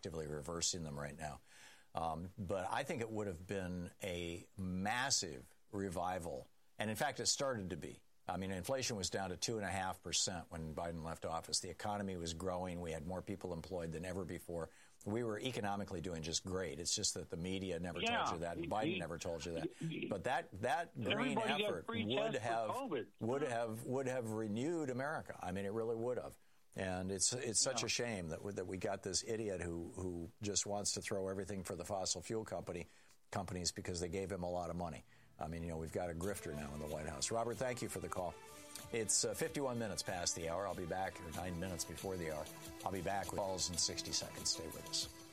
actively reversing them right now. But I think it would have been a massive revival. And in fact, it started to be. I mean, inflation was down to 2.5% when Biden left office. The economy was growing. We had more people employed than ever before. We were economically doing just great. It's just that the media never told you that. Biden never told you that. But that green effort would have renewed America. I mean, it really would have. And it's such a shame that we got this idiot who just wants to throw everything for the fossil fuel companies because they gave him a lot of money. I mean, we've got a grifter now in the White House. Robert, thank you for the call. It's 51 minutes past the hour. I'll be back, or 9 minutes before the hour. I'll be back with calls in 60 seconds. Stay with us.